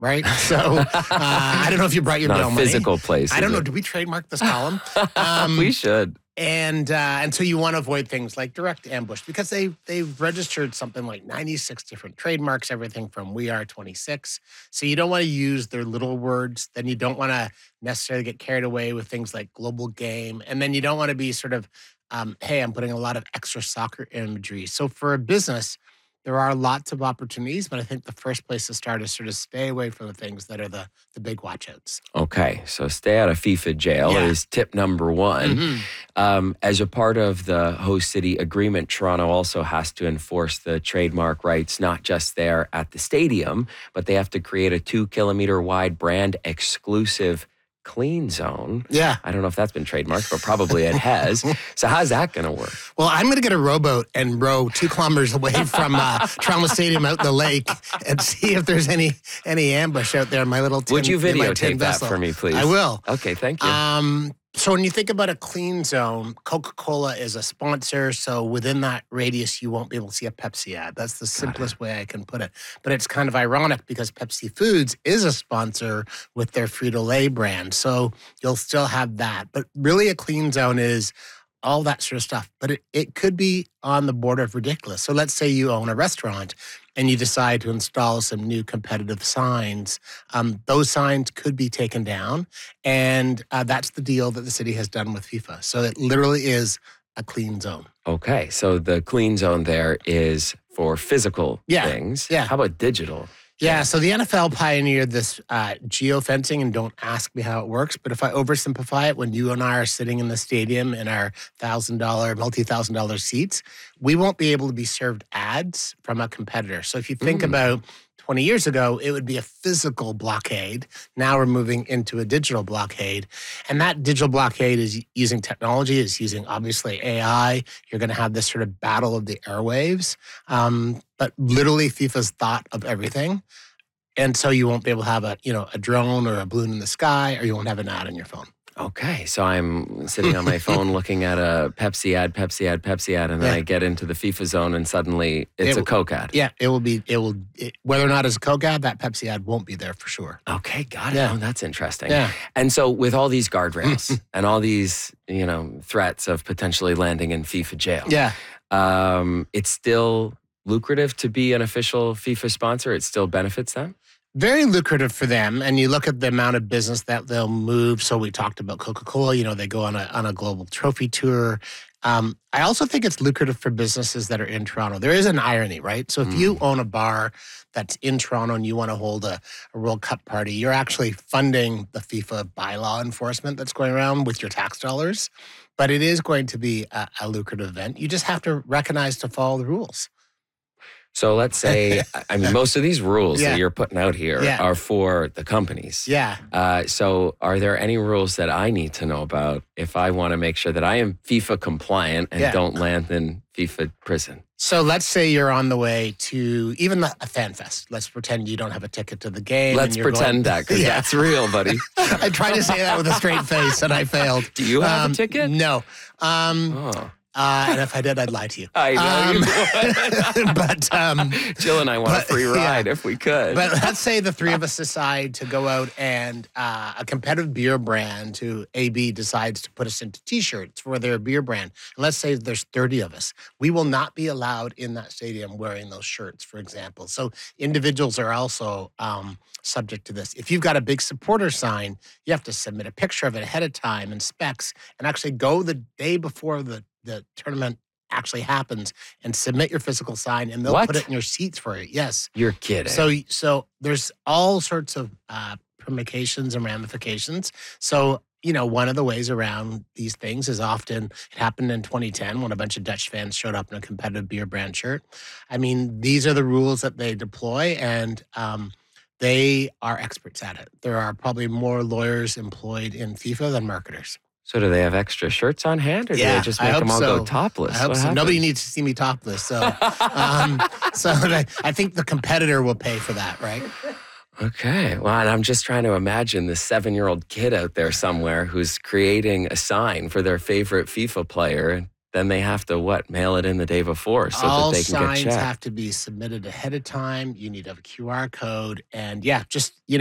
right? So I don't know if you brought your Not bail a money. physical place. I don't know. Do we trademark this column? We should. And so you want to avoid things like direct ambush because they've registered something like 96 different trademarks, everything from We Are 26. So you don't want to use their little words. Then you don't want to necessarily get carried away with things like global game. And then you don't want to be sort of, hey, I'm putting a lot of extra soccer imagery. So for a business, there are lots of opportunities, but I think the first place to start is sort of stay away from the things that are the big watchouts. Okay, so stay out of FIFA jail is tip number one. As a part of the host city agreement, Toronto also has to enforce the trademark rights, not just there at the stadium, but they have to create a 2-kilometer wide brand exclusive clean zone. Yeah. I don't know if that's been trademarked, but probably it has. So how's that going to work? Well, I'm going to get a rowboat and row 2 kilometers away from Toronto Stadium out in the lake and see if there's any ambush out there in my little tin. Would you in my tin videotape that vessel. for me, please? I will. Okay, thank you. So when you think about a clean zone, Coca-Cola is a sponsor. So within that radius, you won't be able to see a Pepsi ad. That's the simplest way I can put it. But it's kind of ironic because Pepsi Foods is a sponsor with their Frito-Lay brand. So you'll still have that. But really a clean zone is all that sort of stuff. But it could be on the border of ridiculous. So let's say you own a restaurant and you decide to install some new competitive signs. Those signs could be taken down. And that's the deal that the city has done with FIFA. So it literally is a clean zone. Okay, so the clean zone there is for physical things. Yeah. How about digital? Yeah, so the NFL pioneered this geofencing, and don't ask me how it works, but if I oversimplify it, when you and I are sitting in the stadium in our multi-$1,000 seats, we won't be able to be served ads from a competitor. So if you think about 20 years ago, it would be a physical blockade. Now we're moving into a digital blockade. And that digital blockade is using technology, is using obviously AI. You're going to have this sort of battle of the airwaves. But literally FIFA's thought of everything. And so you won't be able to have a drone or a balloon in the sky, or you won't have an ad on your phone. Okay, so I'm sitting on my phone looking at a Pepsi ad, and then I get into the FIFA zone and suddenly it's a Coke ad. Yeah, whether or not it's a Coke ad, that Pepsi ad won't be there for sure. Okay, got it. Yeah. Oh, that's interesting. Yeah. And so with all these guardrails and all these, threats of potentially landing in FIFA jail, it's still lucrative to be an official FIFA sponsor? It still benefits them? Very lucrative for them. And you look at the amount of business that they'll move. So we talked about Coca-Cola, they go on a global trophy tour. I also think it's lucrative for businesses that are in Toronto. There is an irony, right? So if you own a bar that's in Toronto and you want to hold a World Cup party, you're actually funding the FIFA bylaw enforcement that's going around with your tax dollars. But it is going to be a lucrative event. You just have to recognize to follow the rules. So let's say, most of these rules that you're putting out here are for the companies. Yeah. So are there any rules that I need to know about if I want to make sure that I am FIFA compliant and don't land in FIFA prison? So let's say you're on the way to even a fan fest. Let's pretend you don't have a ticket to the game. Let's pretend that, because that's real, buddy. I tried to say that with a straight face and I failed. Do you have a ticket? No. And if I did, I'd lie to you. I know you would. But Jill and I want a free ride if we could. But let's say the three of us decide to go out and a competitive beer brand who AB decides to put us into T-shirts for their beer brand. And let's say there's 30 of us. We will not be allowed in that stadium wearing those shirts, for example. So individuals are also subject to this. If you've got a big supporter sign, you have to submit a picture of it ahead of time and specs and actually go the day before the tournament actually happens and submit your physical sign, and they'll put it in your seats for you. Yes. You're kidding. So there's all sorts of permutations and ramifications. So, one of the ways around these things is often, it happened in 2010 when a bunch of Dutch fans showed up in a competitive beer brand shirt. These are the rules that they deploy, and they are experts at it. There are probably more lawyers employed in FIFA than marketers. So do they have extra shirts on hand, or do they just make them all go topless? I hope so. Nobody needs to see me topless. So, I think the competitor will pay for that, right? Okay. Well, and I'm just trying to imagine this 7-year-old kid out there somewhere who's creating a sign for their favorite FIFA player. then they have to mail it in the day before so All that they can get signs checked. have to be submitted ahead of time. You need to have a QR code. And yeah, just,